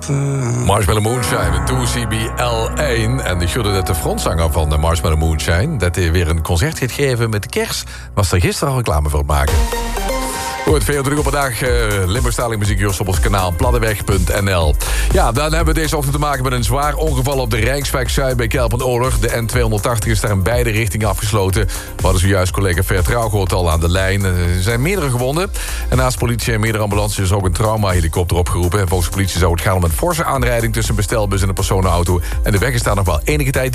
Marshmallow Moonshine, 2CBL1. En ik hoorde dat de frontzanger van Marshmallow Moonshine... dat hij weer een concert gaat geven met de kerst... was er gisteren al reclame voor het maken. Goed, 24 op een dag, Limburgstalige muziek op ons kanaal pladdeweg.nl. Ja, dan hebben we deze ochtend te maken met een zwaar ongeval op de Rijksweg Zuid bij Kelpen-Oorlog. De N280 is daar in beide richtingen afgesloten. We hadden zojuist collega Ver Trouwgoort al aan de lijn. Er zijn meerdere gewonden. En naast politie en meerdere ambulances is ook een traumahelikopter opgeroepen. En volgens de politie zou het gaan om een forse aanrijding tussen een bestelbus en een personenauto. En de weg is daar nog wel enige tijd